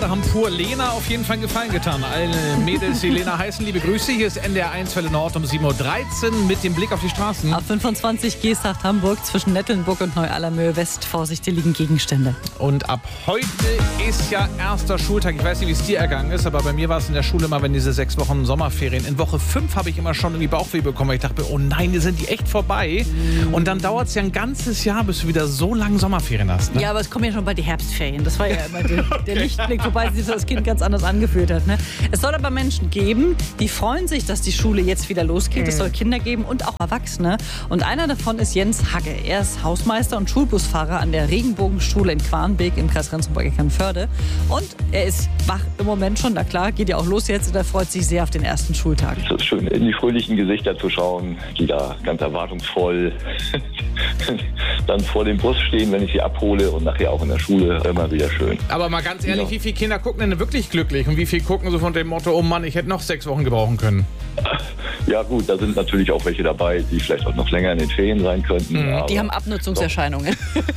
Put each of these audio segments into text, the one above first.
gerade haben pur Lena auf jeden Fall einen Gefallen getan. Alle Mädels, die Lena heißen, liebe Grüße. Hier ist NDR 1 Welle Nord um 7.13 Uhr mit dem Blick auf die Straßen. Auf 25 Geesthacht Hamburg zwischen Nettelnburg und Neu-Allermöhe West. Vorsicht, hier liegen Gegenstände. Und ab heute ist ja erster Schultag. Ich weiß nicht, wie es dir ergangen ist, aber bei mir war es in der Schule immer, wenn diese 6 Wochen Sommerferien. In Woche 5 habe ich immer schon irgendwie Bauchweh bekommen, weil ich dachte, oh nein, sind die echt vorbei. Und dann dauert es ja ein ganzes Jahr, bis du wieder so lange Sommerferien hast. Ne? Ja, aber es kommen ja schon bald die Herbstferien. Das war ja immer der Lichtblick, wobei sich das Kind ganz anders angefühlt hat. Ne? Es soll aber Menschen geben, die freuen sich, dass die Schule jetzt wieder losgeht. Es soll Kinder geben und auch Erwachsene. Und einer davon ist Jens Hagge. Er ist Hausmeister und Schulbusfahrer an der Regenbogenschule in Quarnbeek im Kreis Rendsburg-Eckernförde. Und er ist wach im Moment schon. Na klar, geht ja auch los jetzt und er freut sich sehr auf den ersten Schultag. Es ist schön, in die fröhlichen Gesichter zu schauen, die da ganz erwartungsvoll dann vor dem Bus stehen, wenn ich sie abhole und nachher auch in der Schule. Immer wieder schön. Aber mal ganz ehrlich, wie viele Kinder gucken denn wirklich glücklich und wie viele gucken so von dem Motto, oh Mann, ich hätte noch 6 Wochen gebrauchen können? Ja gut, da sind natürlich auch welche dabei, die vielleicht auch noch länger in den Ferien sein könnten. Die haben Abnutzungserscheinungen.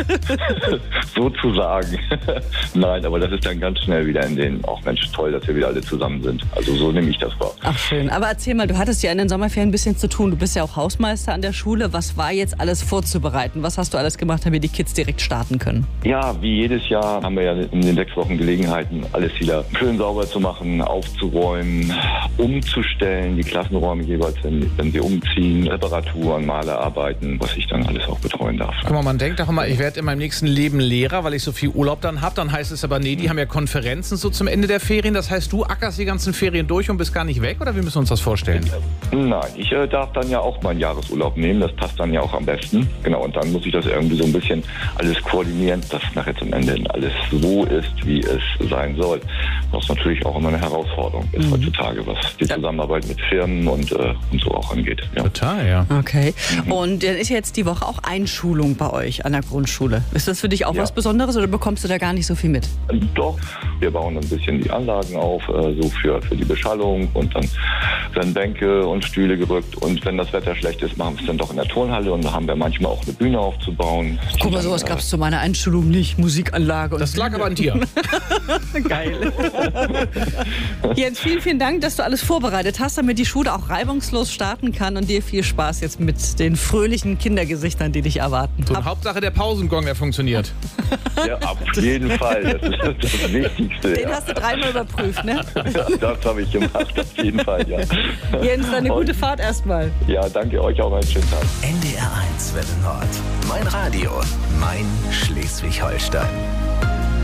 Sozusagen. Nein, aber das ist dann ganz schnell wieder in den, auch Mensch, toll, dass wir wieder alle zusammen sind. Also so nehme ich das wahr. Ach schön, aber erzähl mal, du hattest ja in den Sommerferien ein bisschen zu tun. Du bist ja auch Hausmeister an der Schule. Was war jetzt alles vorzubereiten? Was hast du alles gemacht, damit die Kids direkt starten können? Ja, wie jedes Jahr haben wir ja in den 6 Wochen Gelegenheiten, alles wieder schön sauber zu machen, aufzuräumen, umzustellen, die Klassenräume jeweils, wenn sie umziehen, Reparaturen, Malerarbeiten, was ich dann alles auch betreuen darf. Guck mal, man denkt doch immer, ich werde in meinem nächsten Leben Lehrer, weil ich so viel Urlaub dann habe. Dann heißt es aber, nee, die haben ja Konferenzen so zum Ende der Ferien. Das heißt, du ackerst die ganzen Ferien durch und bist gar nicht weg? Oder wie müssen wir uns das vorstellen? Nein, ich darf dann ja auch meinen Jahresurlaub nehmen. Das passt dann ja auch am besten. Genau, und dann muss ich das irgendwie so ein bisschen alles koordinieren, dass nachher zum Ende alles so ist, wie es sein soll. Was natürlich auch immer eine Herausforderung ist heutzutage, was die Zusammenarbeit mit Firmen und so auch angeht. Ja. Total, ja. Okay. Und dann ist jetzt die Woche auch Einschulung bei euch an der Grundschule. Ist das für dich auch was Besonderes oder bekommst du da gar nicht so viel mit? Doch, wir bauen ein bisschen die Anlagen auf, so für die Beschallung und dann werden Bänke und Stühle gerückt und wenn das Wetter schlecht ist, machen wir es dann doch in der Turnhalle und da haben wir manchmal auch eine Bühne aufzubauen. Guck mal, sowas gab es zu meiner Einschulung nicht, Musikanlage. Und das lag aber an dir. Geil. Jens, vielen, vielen Dank, dass du alles vorbereitet hast, damit die Schule auch reibungslos starten kann und dir viel Spaß jetzt mit den fröhlichen Kindergesichtern, die dich erwarten. So, Hauptsache der Pausengong, der funktioniert. Ja, auf jeden Fall. Das ist das Wichtigste. Den hast du 3-mal überprüft, ne? Ja, das habe ich gemacht, auf jeden Fall, ja. Jens, eine gute Fahrt erstmal. Ja, danke euch auch, einen schönen Tag. NDR 1 Welle Nord. Mein Radio, mein Schleswig-Holstein.